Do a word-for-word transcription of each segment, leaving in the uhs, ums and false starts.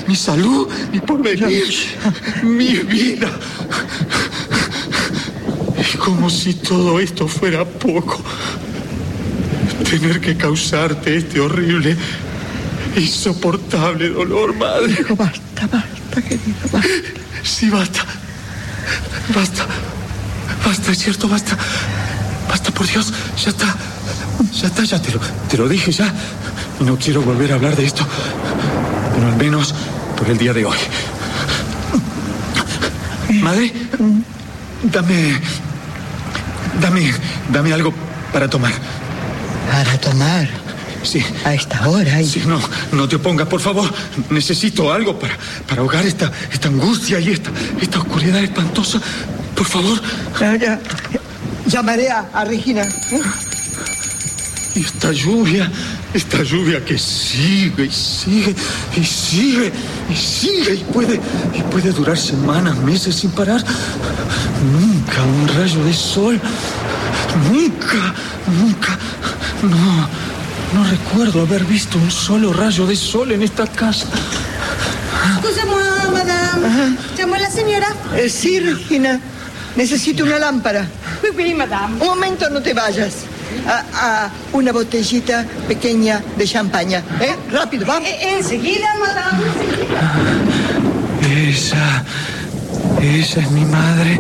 mi salud, mi porvenir, mi vida. Es como si todo esto fuera poco. Tener que causarte este horrible, insoportable dolor, madre. Hijo, basta, basta, querido, basta. Sí, basta. Basta. Basta, es cierto, basta. Basta, por Dios, ya está. Ya está, ya te lo, te lo dije ya. No quiero volver a hablar de esto. Pero al menos por el día de hoy. Madre, dame... Dame... Dame algo para tomar. ¿Para tomar? Sí. A esta hora. Y... Sí, no, no te opongas, por favor. Necesito algo para, para ahogar esta, esta angustia y esta, esta oscuridad espantosa. Por favor. Ya, ya. Llamaré a, a Regina. ¿Eh? Y esta lluvia, esta lluvia que sigue y sigue y sigue y sigue y puede, y puede durar semanas, meses sin parar. Nunca un rayo de sol. Nunca, nunca. No, no recuerdo haber visto un solo rayo de sol en esta casa. Excusez-moi, madame. Ajá. ¿Llamó la señora? Eh, sí, Regina. Necesito una lámpara. Oui, oui, madame. Un momento, no te vayas. A, a una botellita pequeña de champaña. ¿Eh? Rápido, vamos. Eh, enseguida, madame. Esa... Esa es mi madre.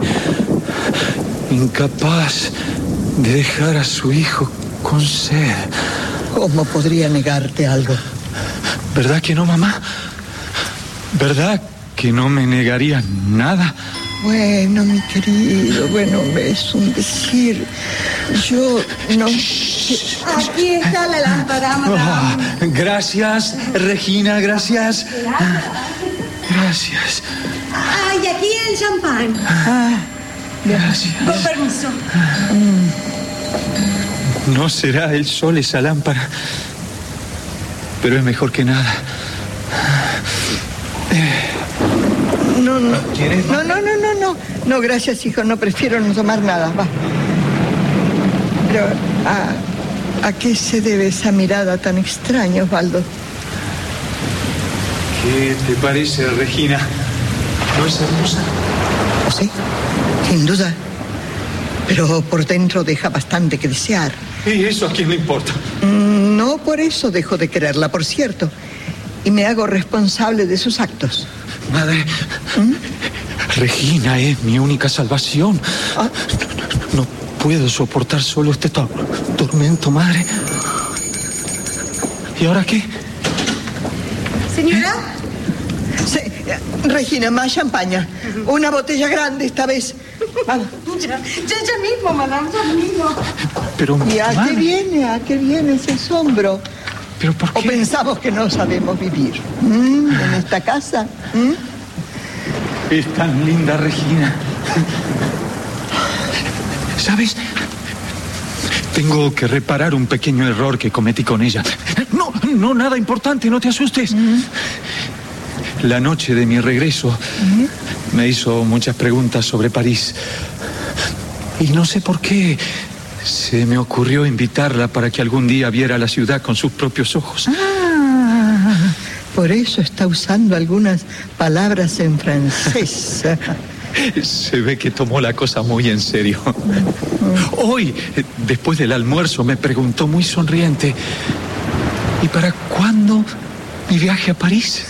Incapaz de dejar a su hijo con sed. ¿Cómo podría negarte algo? ¿Verdad que no, mamá? ¿Verdad que no me negaría nada? Bueno, mi querido, bueno, es un decir. Yo no... Aquí está la lámpara, madame. Oh, gracias, Regina, gracias. Gracias. Ah, y aquí el champán. Ah, gracias. Con permiso. No será el sol esa lámpara, pero es mejor que nada. No, no. ¿Quieres? No, no, no, no, no. No, gracias, hijo, no prefiero no tomar nada. Va. Pero, ¿a, ¿a qué se debe esa mirada tan extraña, Osvaldo? ¿Qué te parece, Regina? ¿No es hermosa? Sí, sin duda. Pero por dentro deja bastante que desear. ¿Y eso a quién le importa? Mm, no por eso dejo de quererla, por cierto. Y me hago responsable de sus actos. Madre, ¿Mm? Regina es mi única salvación. Ah. No, no puedo soportar solo este to- tormento, madre. ¿Y ahora qué? ¿Señora? Sí, eh, Regina, más champaña. Una botella grande esta vez. Vamos. Ya, ya, ya mismo, madame, ya mismo. Pero, ¿Y a madre, qué viene? ¿A qué viene ese asombro? ¿Pero por ¿O qué? pensamos que no sabemos vivir? ¿Mm? ¿En esta casa? ¿Mm? Es tan linda, Regina. ¿Sabes? Tengo que reparar un pequeño error que cometí con ella. No, no, nada importante, no te asustes. ¿Mm? La noche de mi regreso ¿Mm? me hizo muchas preguntas sobre París. Y no sé por qué se me ocurrió invitarla para que algún día viera la ciudad con sus propios ojos. Ah, por eso está usando algunas palabras en francés. Se ve que tomó la cosa muy en serio. Hoy, después del almuerzo, me preguntó muy sonriente: ¿y para cuándo mi viaje a París?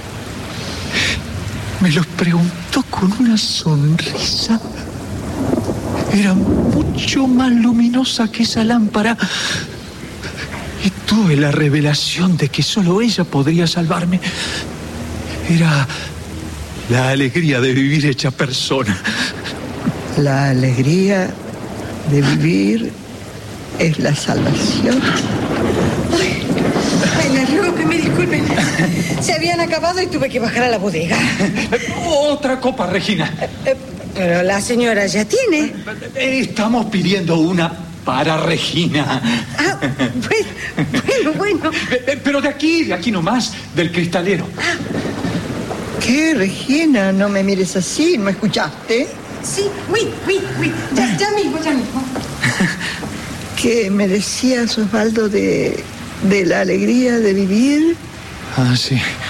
Me lo preguntó con una sonrisa. Era mucho más luminosa que esa lámpara. Y tuve la revelación de que solo ella podría salvarme. Era la alegría de vivir hecha persona. La alegría de vivir es la salvación. Ay, ay, les ruego que me disculpen. Se habían acabado y tuve que bajar a la bodega. Otra copa, Regina. Eh, pero la señora ya tiene. Estamos pidiendo una para Regina. Ah, bueno, bueno, bueno. Pero de aquí, de aquí nomás, del cristalero. ¿Qué, Regina? No me mires así, ¿no escuchaste? Sí, oui, oui, oui. Ya, ya mismo, ya mismo. ¿Qué me decías, Osvaldo, de, de la alegría de vivir? Ah, sí.